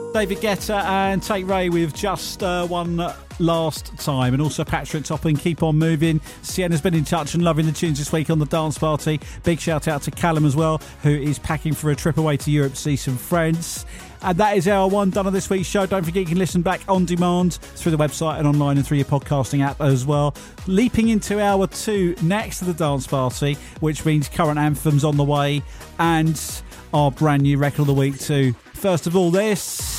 David Guetta and Tate Ray with Just One Last Time, and also Patrick Topping, Keep On Moving. Sienna's been in touch and loving the tunes this week on the Dance Party. Big shout out to Callum as well, who is packing for a trip away to Europe to see some friends. And that is hour one done on this week's show. Don't forget you can listen back on demand through the website and online and through your podcasting app as well. Leaping into hour two next to the Dance Party, which means current anthems on the way and our brand new record of the week too. First of all, this